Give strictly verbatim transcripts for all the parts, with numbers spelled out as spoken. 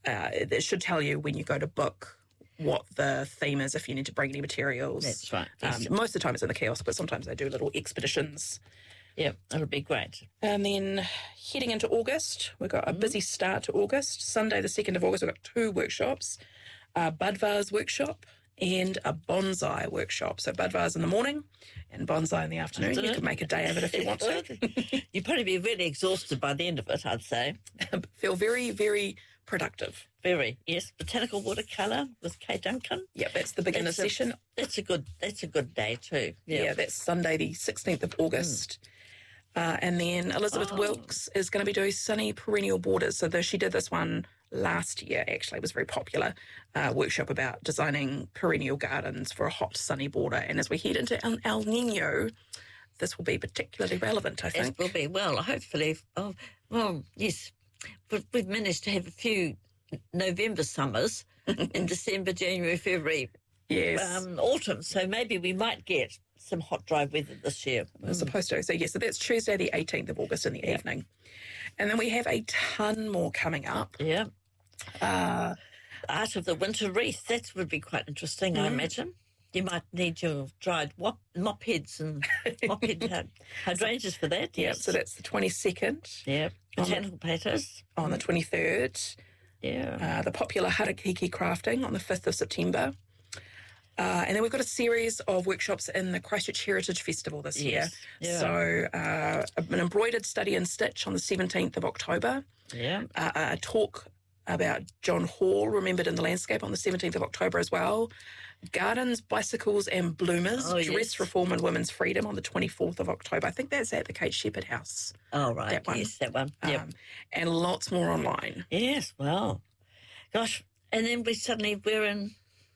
uh, it should tell you when you go to book what the theme is if you need to bring any materials. That's right. Yes. Um, most of the time it's in the kiosk, but sometimes they do little expeditions. Yeah, that'll be great. And then heading into August, we've got a Mm-hmm. busy start to August. Sunday, the second of August, we've got two workshops, a bud vase workshop and a bonsai workshop. So bud vase in the morning and bonsai in the afternoon. You could make a day of it if you want to. You'd probably be really exhausted by the end of it, I'd say. Feel very, very productive. Very, yes. Botanical watercolour with Kay Duncan. Yep, that's the beginner That's a- session. That's a good. That's a good day too. Yeah, Yeah. that's Sunday, the sixteenth of August. Uh, and then Elizabeth Oh. Wilkes is going to be doing Sunny Perennial Borders. So though she did this one last year, actually. It was very popular uh, workshop about designing perennial gardens for a hot, sunny border. And as we head into El, El Nino, this will be particularly relevant, I It think. will be. Well, hopefully. Oh, well, yes. But we've managed to have a few November summers in December, January, February, Yes, um, autumn. So maybe we might get some hot, dry weather this year. we're supposed to. So, yes, so that's Tuesday, the eighteenth of August in the evening. And then we have a ton more coming up. Yeah. Uh, Art of the Winter Wreath. That would be quite interesting, I imagine. You might need your dried wop, mop heads and mop head hy- hydrangeas for that. yeah, Yes. so that's the twenty-second. Yeah. Botanical platters. On the twenty-third. Yeah. Uh, the popular harakiki crafting on the fifth of September. Uh, and then we've got a series of workshops in the Christchurch Heritage Festival this year. Yes, yeah. So uh, an embroidered study and stitch on the seventeenth of October. Yeah. Uh, a talk about John Hall, remembered in the landscape, on the seventeenth of October as well. Gardens, bicycles and bloomers, Oh, dress yes. reform and women's freedom on the twenty-fourth of October. I think that's at the Kate Shepherd House. Oh, right. That one. Yes, that one. Yep. Um, and lots more online. Yes, well, gosh. And then we suddenly, we're in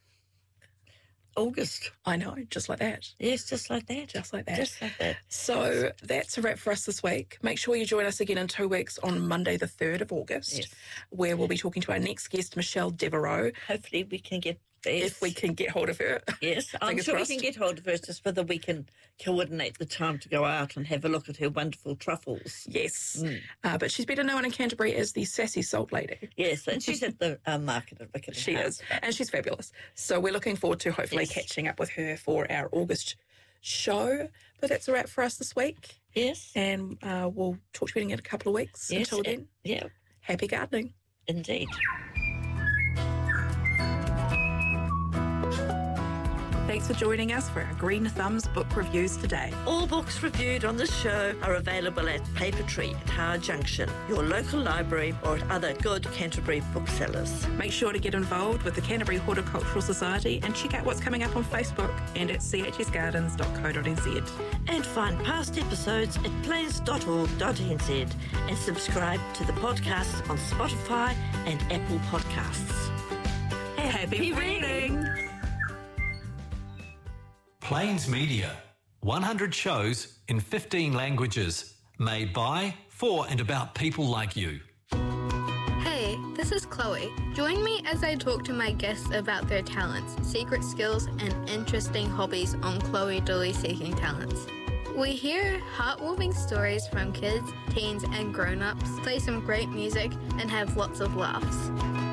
August. I know, just like that. Yes, just like that. Just like that. Just like that. So that's a wrap for us this week. Make sure you join us again in two weeks on Monday, the third of August, Yes. where we'll be talking to our next guest, Michelle Devereaux, Hopefully we can get if we can get hold of her. Yes, I'm Fingers sure crossed. we can get hold of her, just whether we can coordinate the time to go out and have a look at her wonderful truffles. Yes. Mm. Uh, but she's better known in Canterbury as the Sassy Salt Lady. Yes, and she's at the uh, market at Riccarton She House. is. And she's fabulous. So we're looking forward to hopefully Yes. catching up with her for our August show. But that's a wrap for us this week. Yes, And uh, we'll talk to you in a couple of weeks. yes, Until uh, then, yeah, happy gardening. indeed. Thanks for joining us for our Green Thumbs book reviews today. All books reviewed on this show are available at Paper Tree at Howard Junction, your local library, or at other good Canterbury booksellers. Make sure to get involved with the Canterbury Horticultural Society and check out what's coming up on Facebook and at c h s gardens dot co dot n z. And find past episodes at plains dot org dot n z and subscribe to the podcast on Spotify and Apple Podcasts. Happy reading! Plains Media, one hundred shows in fifteen languages, made by, for and about people like you. Hey, this is Chloe. Join me as I talk to my guests about their talents, secret skills, and interesting hobbies on Chloe Dooley Seeking Talents. We hear heartwarming stories from kids, teens, and grown-ups, play some great music, and have lots of laughs.